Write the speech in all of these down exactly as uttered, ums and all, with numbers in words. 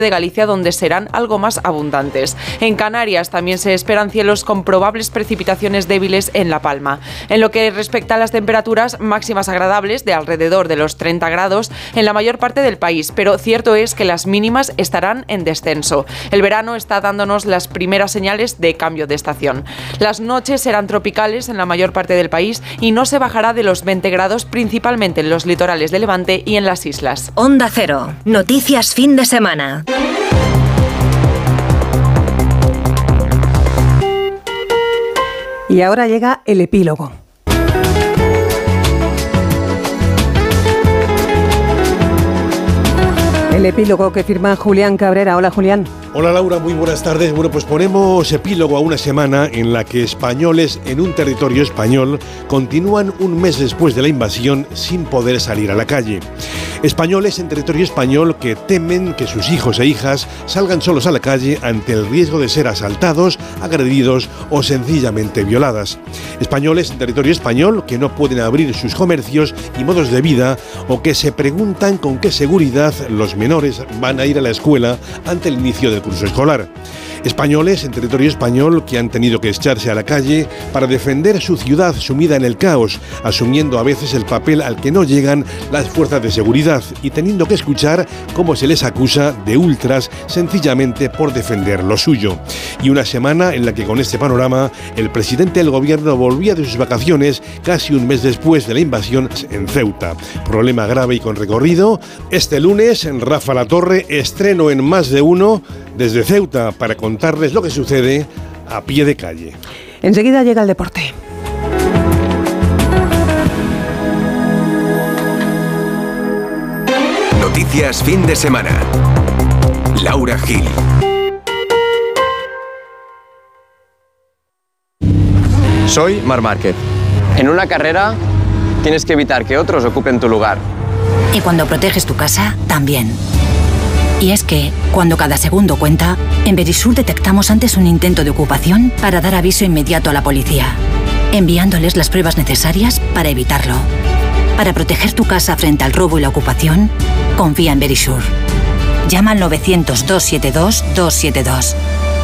de Galicia, donde serán algo más abundantes. En Canarias también se esperan cielos con probables precipitaciones débiles en La Palma. En lo que respecta a las temperaturas, máximas agradables de alrededor de los treinta grados en la mayor parte del país, pero cierto es que las mínimas estarán en descenso. El verano está dándonos las primeras señales de cambio de estación. Las noches serán tropicales en la mayor parte del país y no se bajará de los veinte grados, principalmente en los litorales de Levante y en las islas. Onda Cero. Noticias fin de semana. Y ahora llega el epílogo. El epílogo que firma Julián Cabrera. Hola, Julián. Hola, Laura, muy buenas tardes. Bueno, pues ponemos epílogo a una semana en la que españoles en un territorio español continúan un mes después de la invasión sin poder salir a la calle. Españoles en territorio español que temen que sus hijos e hijas salgan solos a la calle ante el riesgo de ser asaltados, agredidos o sencillamente violadas. Españoles en territorio español que no pueden abrir sus comercios y modos de vida o que se preguntan con qué seguridad los menores van a ir a la escuela ante el inicio del curso escolar. Españoles en territorio español que han tenido que echarse a la calle para defender su ciudad sumida en el caos, asumiendo a veces el papel al que no llegan las fuerzas de seguridad y teniendo que escuchar cómo se les acusa de ultras sencillamente por defender lo suyo. Y una semana en la que con este panorama el presidente del gobierno volvía de sus vacaciones casi un mes después de la invasión en Ceuta. Problema grave y con recorrido. Este lunes en Rafa La Torre estreno en Más de Uno desde Ceuta para contarles lo que sucede a pie de calle. Enseguida llega el deporte. Noticias fin de semana. Laura Gil. Soy Marc Márquez. En una carrera tienes que evitar que otros ocupen tu lugar. Y cuando proteges tu casa, también. Y es que, cuando cada segundo cuenta, en Verisur detectamos antes un intento de ocupación para dar aviso inmediato a la policía, enviándoles las pruebas necesarias para evitarlo. Para proteger tu casa frente al robo y la ocupación, confía en Verisur. Llama al novecientos, doscientos setenta y dos, doscientos setenta y dos.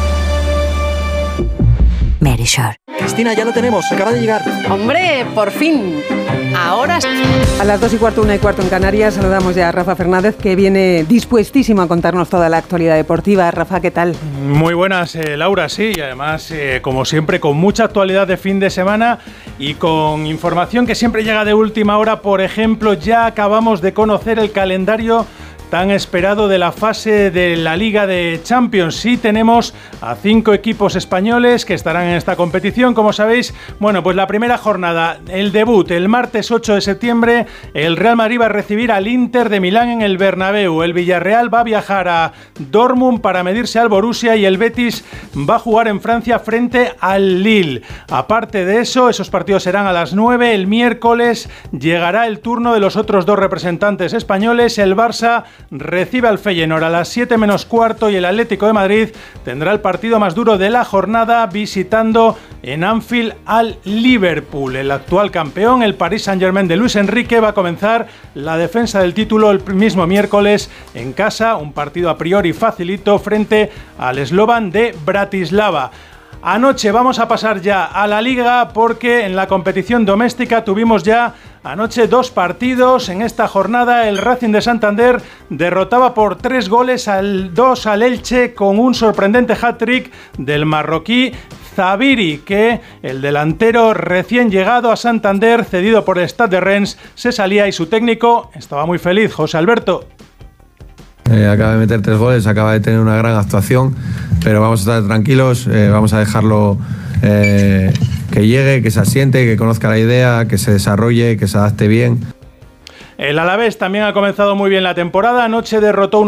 Verisur. Cristina, ya lo tenemos, acaba de llegar. ¡Hombre, por fin! Ahora... A las dos y cuarto, una y cuarto en Canarias, saludamos ya a Rafa Fernández, que viene dispuestísimo a contarnos toda la actualidad deportiva. Rafa, ¿qué tal? Muy buenas, eh, Laura, sí, y además, eh, como siempre, con mucha actualidad de fin de semana y con información que siempre llega de última hora. Por ejemplo, ya acabamos de conocer el calendario tan esperado de la fase de la Liga de Champions. Sí, tenemos a cinco equipos españoles que estarán en esta competición, como sabéis. Bueno, pues la primera jornada, el debut, el martes ocho de septiembre, el Real Madrid va a recibir al Inter de Milán en el Bernabéu. El Villarreal va a viajar a Dortmund para medirse al Borussia y el Betis va a jugar en Francia frente al Lille. Aparte de eso, esos partidos serán a las nueve. El miércoles llegará el turno de los otros dos representantes españoles. El Barça recibe al Feyenoord a las siete menos cuarto y el Atlético de Madrid tendrá el partido más duro de la jornada visitando en Anfield al Liverpool. El actual campeón, el Paris Saint-Germain de Luis Enrique, va a comenzar la defensa del título el mismo miércoles en casa, un partido a priori facilito frente al Slovan de Bratislava. Anoche vamos a pasar ya a la Liga porque en la competición doméstica tuvimos ya anoche dos partidos. En esta jornada el Racing de Santander derrotaba por tres goles al dos al Elche con un sorprendente hat-trick del marroquí Zabiri, que el delantero recién llegado a Santander, cedido por el Stade de Rennes, se salía y su técnico estaba muy feliz, José Alberto. Eh, acaba de meter tres goles, acaba de tener una gran actuación, pero vamos a estar tranquilos, eh, vamos a dejarlo eh, que llegue, que se asiente, que conozca la idea, que se desarrolle, que se adapte bien. El Alavés también ha comenzado muy bien la temporada. Anoche derrotó uno